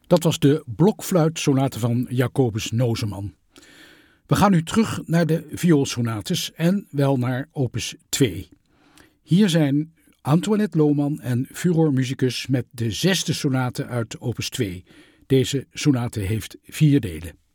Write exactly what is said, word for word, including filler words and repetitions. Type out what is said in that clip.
Dat was de blokfluitsonate van Jacobus Nozeman. We gaan nu terug naar de vioolsonates en wel naar opus twee. Hier zijn Antoinette Lohman en Furor Musicus met de zesde sonate uit opus twee. Deze sonate heeft vier delen.